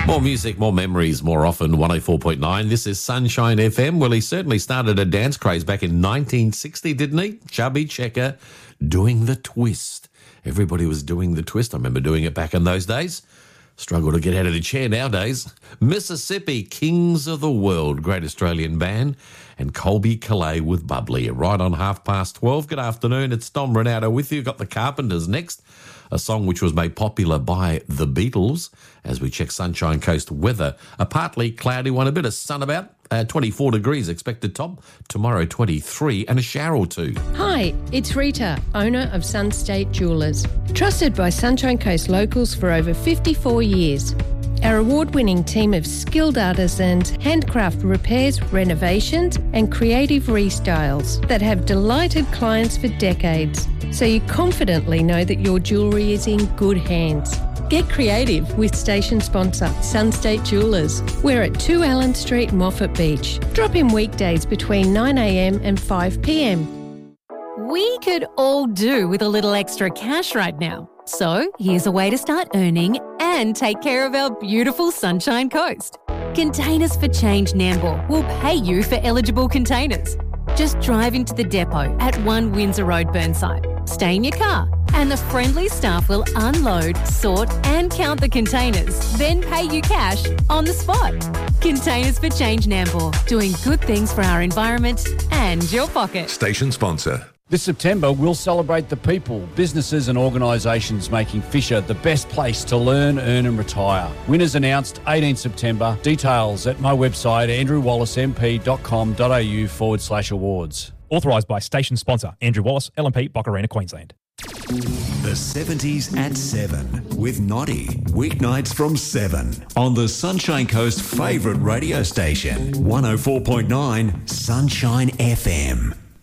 More music, more memories, more often. 104.9. This is Sunshine FM. Well, he certainly started a dance craze back in 1960, didn't he? Chubby Checker doing the twist. Everybody was doing the twist. I remember doing it back in those days. Struggle to get out of the chair nowadays. Mississippi, Kings of the World, great Australian band, and Colby Calais with Bubbly. Right on 12:30. Good afternoon. It's Tom Ronaldo with you. Got the Carpenters next, a song which was made popular by the Beatles. As we check Sunshine Coast weather, a partly cloudy one, a bit of sun about. 24 degrees expected, Tom. Tomorrow, 23, and a shower or two. Hi, it's Rita, owner of Sunstate Jewellers. Trusted by Sunshine Coast locals for over 54 years. Our award-winning team of skilled artisans handcraft repairs, renovations and creative restyles that have delighted clients for decades. So you confidently know that your jewellery is in good hands. Get creative with station sponsor Sunstate Jewellers. We're at 2 Allen Street, Moffat Beach. Drop in weekdays between 9 a.m. and 5 p.m. We could all do with a little extra cash right now. So here's a way to start earning and take care of our beautiful Sunshine Coast. Containers for Change Nambour will pay you for eligible containers. Just drive into the depot at 1 Windsor Road, Burnside. Stay in your car and the friendly staff will unload, sort and count the containers, then pay you cash on the spot. Containers for Change Nambour, doing good things for our environment and your pocket. Station sponsor. This September, we'll celebrate the people, businesses and organisations making Fisher the best place to learn, earn and retire. Winners announced 18 September. Details at my website, andrewwallace.mp.com.au/awards. Authorised by station sponsor Andrew Wallace, LMP, Boccarina, Queensland. The 70s at 7 with Noddy. Weeknights from 7 on the Sunshine Coast favourite radio station, 104.9 Sunshine FM.